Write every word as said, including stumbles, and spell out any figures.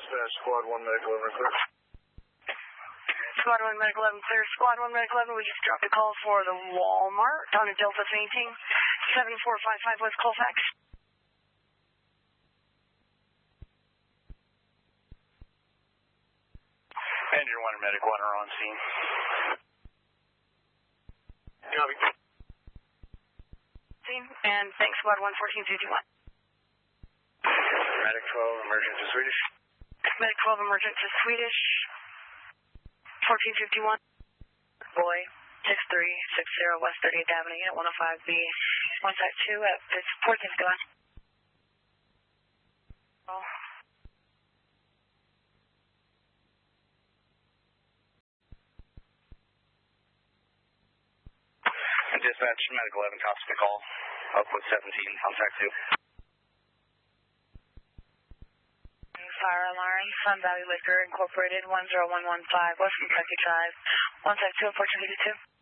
Dispatch, Squad one, Medical eleven, clear. Squad one, Medical eleven, clear. Squad one, Medical eleven, we just dropped a call for the Walmart on a Delta fainting. seven four five five West Colfax. Andrew one, Medical one are on scene. Copy. Scene, and thanks, Squad one, fourteen fifty-one. Medic twelve, emergent to Swedish. Medic twelve, emergent to Swedish. fourteen fifty-one. Boy, six three six zero West thirtieth Avenue, Unit one oh five B. one side two at this port is going. Oh. Dispatch, Medical eleven, cops the call. Upwood seventeen, contact two. Fire alarm, Sun Valley Liquor Incorporated, one zero one one five West Kentucky Drive, one side two, fourteen eighty-two.